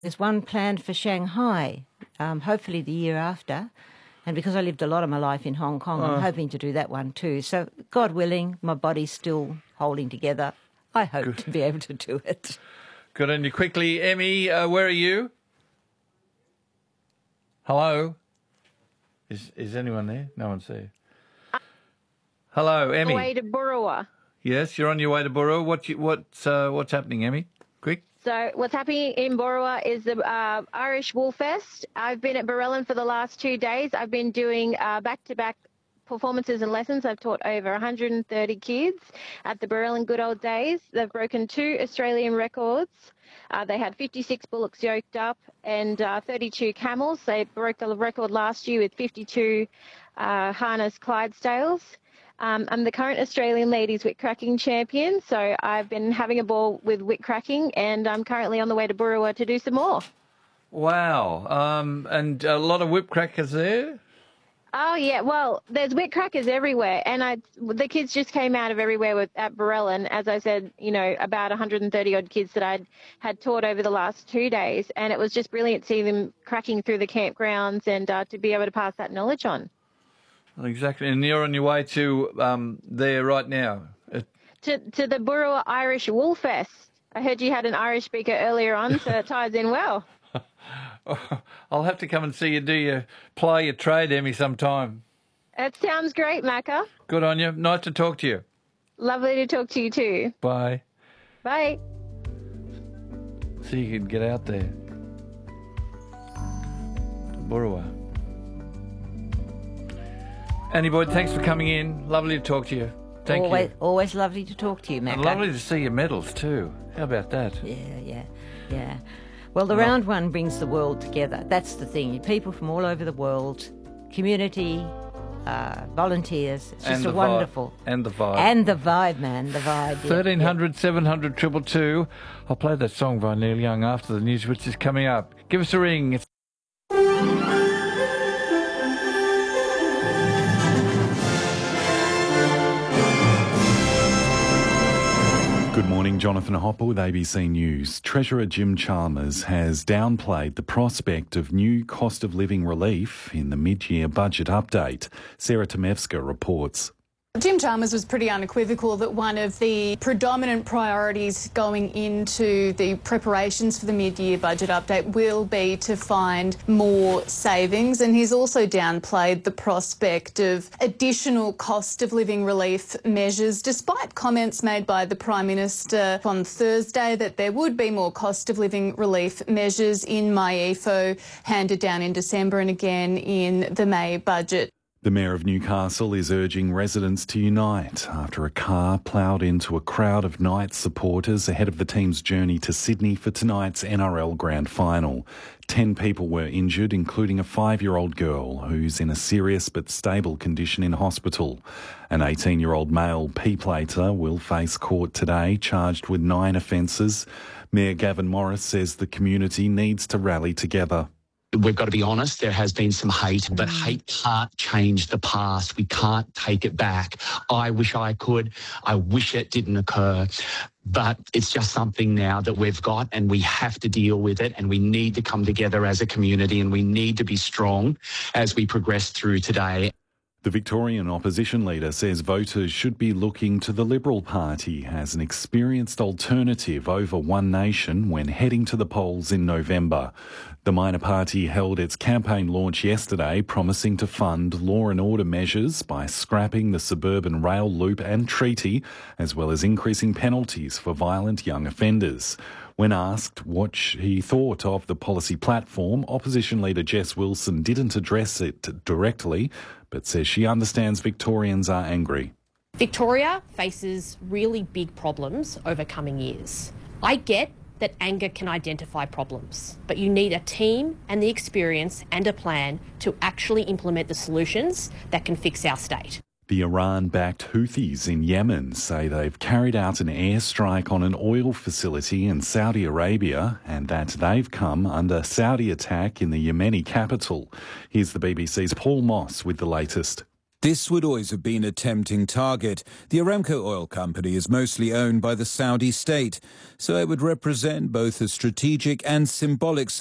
There's one planned for Shanghai, hopefully the year after. And because I lived a lot of my life in Hong Kong, I'm hoping to do that one too. So, God willing, my body's still holding together. I hope to be able to do it. Good on you. Quickly, Emmy, where are you? Hello? Is anyone there? No one's there. Hello, Emmy. On the way to Burrawa. Yes, you're on your way to Burrawa. What's happening, Emmy? Quick. So what's happening in Burrawa is the Irish Wool Fest. I've been at Barellan for the last 2 days. I've been doing back-to-back performances and lessons. I've taught over 130 kids at the Barellan Good Old Days. They've broken 2 Australian records. They had 56 bullocks yoked up and 32 camels. They broke the record last year with 52 harness Clydesdales. I'm the current Australian Ladies Whip Cracking Champion, so I've been having a ball with whip cracking, and I'm currently on the way to Burrawa to do some more. Wow. And a lot of whip crackers there? Oh, yeah. Well, there's whip crackers everywhere, and the kids just came out of everywhere at Barellan. As I said, about 130-odd kids that I had taught over the last 2 days, and it was just brilliant seeing them cracking through the campgrounds and to be able to pass that knowledge on. Exactly. And you're on your way to there right now? To the Burrawa Irish Wool Fest. I heard you had an Irish speaker earlier on, so it ties in well. I'll have to come and see you ply your trade, Emmy, sometime. That sounds great, Macca. Good on you. Nice to talk to you. Lovely to talk to you too. Bye. Bye. See you can get out there. Burrawa. Annie Boyd, thanks for coming in. Lovely to talk to you. Thank you. Always lovely to talk to you, Macca. And lovely to see your medals too. How about that? Yeah. Well, the round one brings the world together. That's the thing. People from all over the world, community, volunteers. It's just wonderful. And the vibe. And the vibe, man. The vibe. 1300 700 222. I'll play that song by Neil Young after the news, which is coming up. Give us a ring. Good morning, Jonathan Hopper with ABC News. Treasurer Jim Chalmers has downplayed the prospect of new cost of living relief in the mid-year budget update. Sarah Tomevska reports. Jim Chalmers was pretty unequivocal that one of the predominant priorities going into the preparations for the mid-year budget update will be to find more savings, and he's also downplayed the prospect of additional cost of living relief measures, despite comments made by the Prime Minister on Thursday that there would be more cost of living relief measures in MyEFO handed down in December and again in the May budget. The Mayor of Newcastle is urging residents to unite after a car ploughed into a crowd of Knights supporters ahead of the team's journey to Sydney for tonight's NRL Grand Final. 10 people were injured, including a 5-year-old girl who's in a serious but stable condition in hospital. An 18-year-old male P-plater will face court today, charged with 9 offences. Mayor Gavin Morris says the community needs to rally together. We've got to be honest, there has been some hate, but hate can't change the past. We can't take it back. I wish I could. I wish it didn't occur. But it's just something now that we've got, and we have to deal with it, and we need to come together as a community, and we need to be strong as we progress through today. The Victorian opposition leader says voters should be looking to the Liberal Party as an experienced alternative over One Nation when heading to the polls in November. The minor party held its campaign launch yesterday, promising to fund law and order measures by scrapping the suburban rail loop and treaty, as well as increasing penalties for violent young offenders. When asked what he thought of the policy platform, opposition leader Jess Wilson didn't address it directly, but says she understands Victorians are angry. Victoria faces really big problems over coming years. I get that anger can identify problems, but you need a team and the experience and a plan to actually implement the solutions that can fix our state. The Iran-backed Houthis in Yemen say they've carried out an airstrike on an oil facility in Saudi Arabia and that they've come under Saudi attack in the Yemeni capital. Here's the BBC's Paul Moss with the latest. This would always have been a tempting target. The Aramco oil company is mostly owned by the Saudi state, so it would represent both a strategic and symbolic